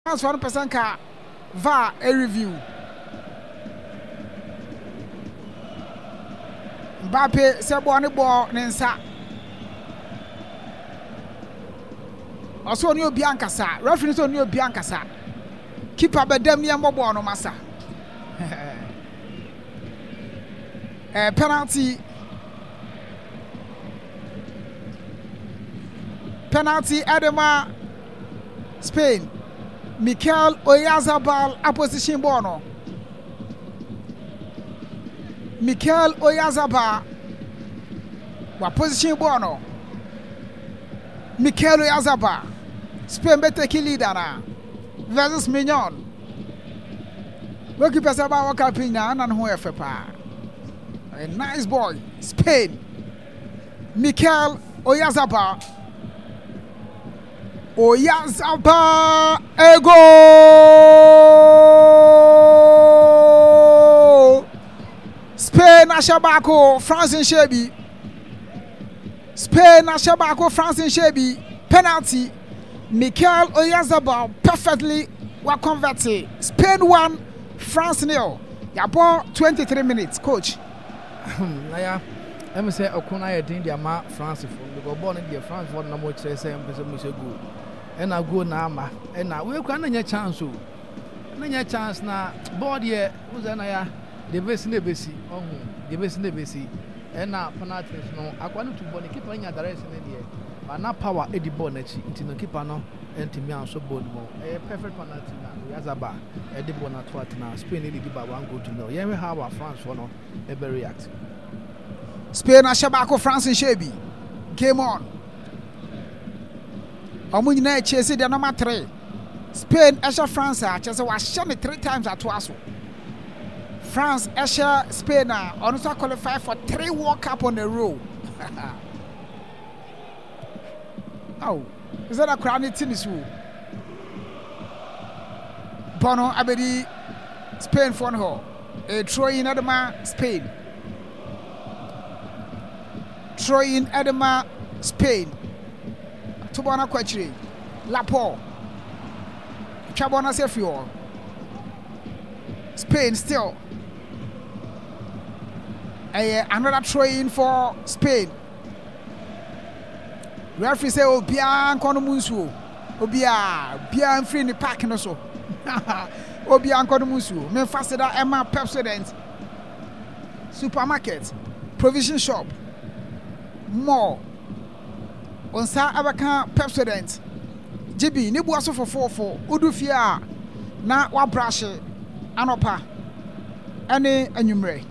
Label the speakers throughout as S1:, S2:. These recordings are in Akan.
S1: France 1% car VAR a review. Mbappe se bo ne ball ne nsa. Oso oni obi ankasa. Referee so oni obi ankasa. Keeper bedam ne mo ball no masa. Penalty Edema Spain. Mikel Oyarzabal opposition ball no. Mikel Oyarzabal wa position ball no. Mikel Oyarzabal Spain better kill leader na versus Mignon. Look at Pesaba waka pinya and who pa. A nice boy Spain. Mikel Oyarzabal Oyarzabal ego Spain Ashabako France in Shebi Spain Ashabako France in Shebi penalty Mikel Oyarzabal perfectly were converted Spain 1 France 0 yabo 23 minutes coach
S2: naya let me say okuna ye din dia ma France for because born in the France for na mo kire say mpese mo se go and I go na ama and we kwa na nya chance o na nya chance na board here uza na ya the best na besi ohun the best na besi and na penalty no akwa no to ball keeper nya direction there but na power e di ball na chi nti no keeper no entimi an so ball mo perfect penalty na Oyarzabal e di ball na to at na Spain e di ba 1 goal to 0 yen how our France for no e be react
S1: Spain Ashabako France in Shebi game on Omu nyina chase the number 3 Spain Asha France chase wa shame 3 times at Waso France Asha Spain also qualify for 3 World Cup on the row. Oh, is that a crown tennis woo? Bono Abedi Spain for her. A Troy in Edema Spain. Troy in Edema Spain. Tubona Quachri Lapo Chabona Sefio Spain still another throw in for Spain. Referee say Obia Nkonomunsu Obia Bia free in the park no so Obia Nkonomunsu men faster that Emma Pepsodent supermarket provision shop more on sa abaka Pepsodent GB ni buaso for 44 udufia na wa brush anopa ene anwumre.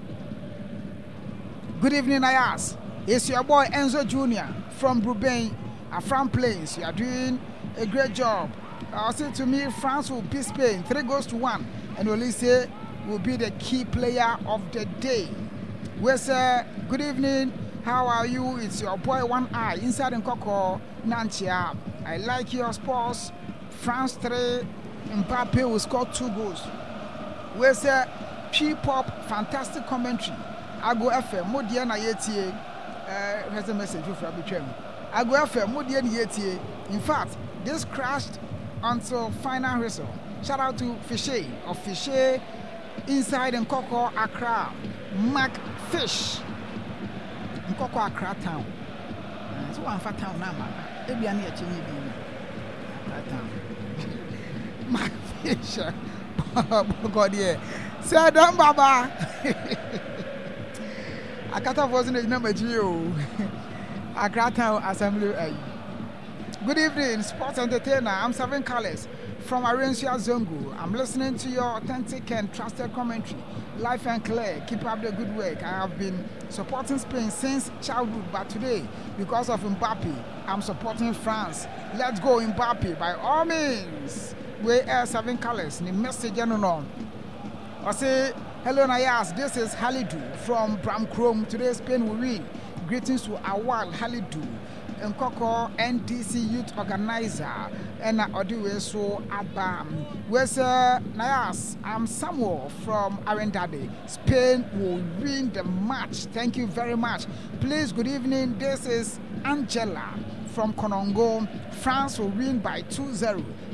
S1: Good evening Ayas. It's your boy Enzo Jr. from Brubain, Afram Plains. You are doing a great job. Say to me, France will beat Spain 3-1, and Olise will be the key player of the day. We say good evening. How are you? It's your boy One Eye inside Nkoko Nanchia. I like your sports. France 3, Mbappe will score 2 goals. We say P-pop fantastic commentary. Ago FM Modia na yetie has a message for Abichem. Ago FM Modia na yetie. In fact, this crashed until final whistle. Shout out to Fishe of Fishe inside Nkoko Accra. Mac Fish. Nkoko Accra town. So one fat town now, maybe I need a change Accra town. Mac Fish. God yeah. Say them Baba. Akata wasn't a number Geo. Akrata Assembly. Good evening, sports entertainer. I'm Seven Colors from Arencia Zongo. I'm listening to your authentic and trusted commentary. Life and clear. Keep up the good work. I have been supporting Spain since childhood, but today, because of Mbappe, I'm supporting France. Let's go Mbappe by all means. We are Seven Colors. The message no. I say, hello Nayas, this is Halidou from Bramchrome. Today Spain will win. Greetings to Awal Halidou, Nkoko NDC Youth Organizer, and Odiwe so Abam. Where's Nayas? I'm Samuel from Arendade. Spain will win the match. Thank you very much. Please, good evening. This is Angela from Konongo. France will win by 2-0.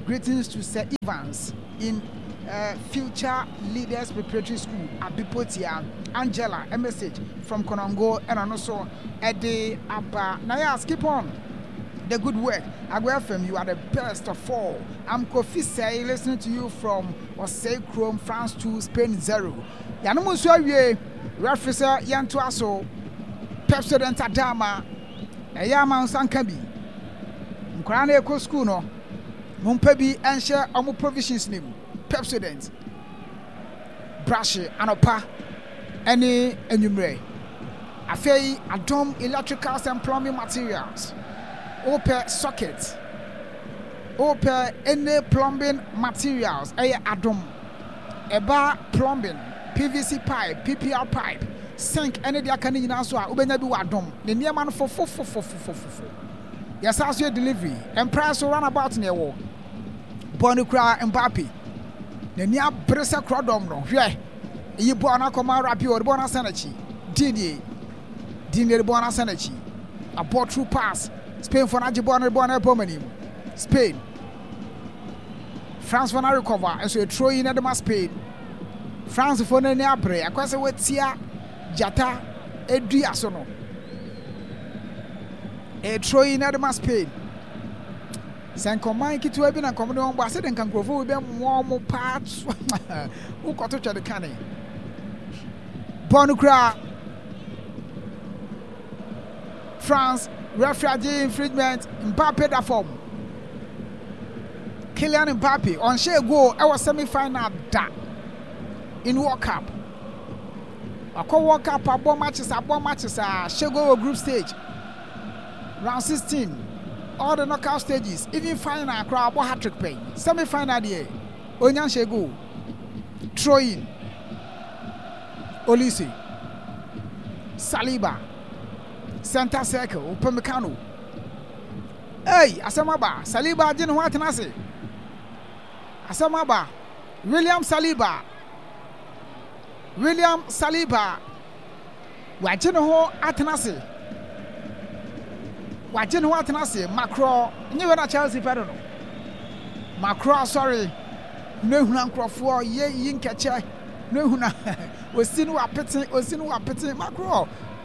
S1: Greetings to Sir Evans in Future Leaders Preparatory School at Bipotia. Angela, a message from Konongo and also Eddie Abba. Naya, skip on the good work. Agwefem, you are the best of all. I'm Kofi Say, listening to you from Osei Chrome, France 2, Spain 0. Yanamuswaye, Refresher Yantuaso, Pepsodent Adama, Ayama Sankabi. Mkrane Eko School no. Mumpebi and share omu provisions name. Pepsodent. Brush Anopa. Any enumere. Afei Adom Electricals and Plumbing Materials. Ope socket. Ope any plumbing materials. Adom. Eba plumbing. PVC pipe. PPR pipe. Sink. Any dia kani yinaso a ubenya bi wa Adom. Ne niema no fo. Yes, as your delivery. And price will run about near war. Bonukra and Mbappe. The near Bressa Crodom no. Yeah. You born a command rapio, Bona Sanachi. Didier Bona Sanachi. A bought through pass. Spain for Najibona Bona Pomani. Spain. France for na recover. And so a throw in at the Spain. France for the Neapre. A question with Tia Jata Edriasono. A throw in at the Spain. San command to have been a common one, but I said and can grow with them warm parts. Who got to the canning? Bonukra France refugee infringement Mbappe da form. Kylian Mbappe on share goal our semi-final da in World Cup. A World Cup a matches share goal group stage. Round 16. All the knockout stages, even final crowd hat-trick pay. Semi-final there. Onyan share goal. Throw in. Olise, Saliba, center circle, Upamecano. Hey, Asamaba, Saliba didn't want to say. Asamaba, William Saliba, Wajino Atanase, Macron, you were Chelsea, I don't know. Macron, sorry, no Crawford, ye yin catcher. No, we see no appetite, Macron.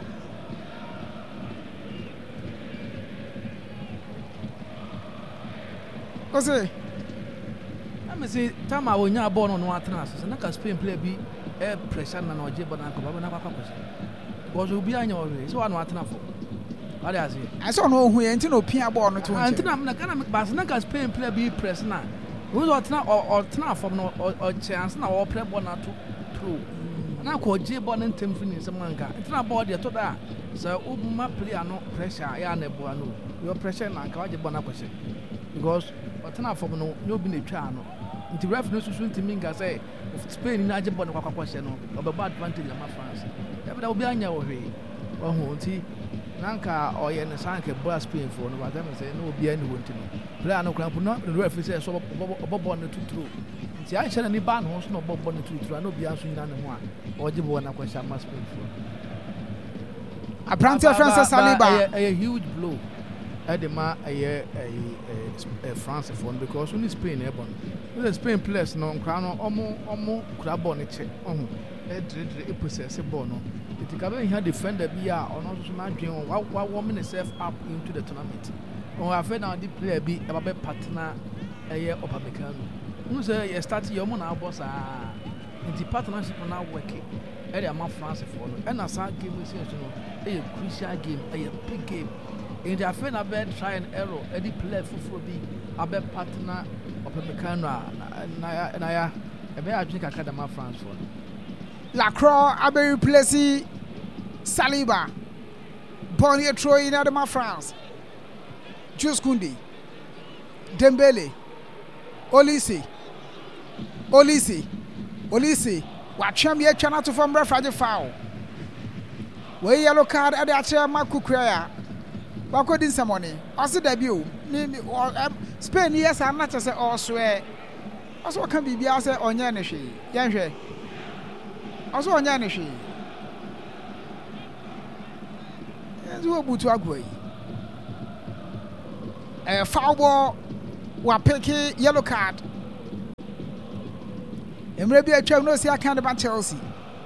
S1: What's it?
S2: I say, Tama, when you are born on one transfer, and I can Spain play be air pressure and no jib and because you'll be on your way. So I'm not enough. What I say? I saw no who ain't no Pia born to Antina, I'm not going to pass, and I can Spain play be press now. Who's or Tna from or chance now or play one or two. Now, called J. Bon and Tim Finney, some man. It's not body to that. So, my play are no pressure. I am a your pressure and call you Bonapoche. Because what's enough for no being a channel. Into reference to me, I say, of Spain in Najabon of a bad advantage of my France. That will be on your way. Or won't he? Nanka or Yen Sanka Brass Spain for no matter say no be anyone to me. Plano Cramp not the reference says so Bob on the two. See, I shall any ban horse no Bob on the two. I know be answering none one. Or the one I question must pay for.
S1: A Prancer Francis Saliba,
S2: a huge blow. At the ma a France phone because only Spain airborne. With a Spain place no crown almost crab on it. A process a bono. It can have defender be or not imagine what warming itself up into the tournament. Or I've heard now the player be a partner a year of American. Who's a start your money boss? The partnership now working. Area of France for and a sad game is a crucial game, a big game. In the affair, I bet try and error, any player for be a bad partner of American and I think I can't have France for
S1: Lacroix, Abbey Plessy, Saliba, Bonnier Troy in Adama France, Jules Kundi, Dembele, Olise, watch him yet channel to from referee foul. Where yellow card at the chair, Marco Crea. Bako din samoni. Also debut. Spain yes, I'm not just all swear. Also can be biasa on Yanishi. Yanche. Also on Yanishi. Yes, we will to agree. A foul ball wapeke yellow card. Emre bi atwa no see aka ba Chelsea.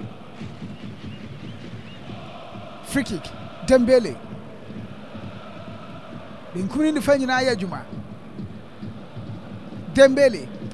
S1: Free kick. Dembele. Benkuni ni fanya na ya juma. Dembele.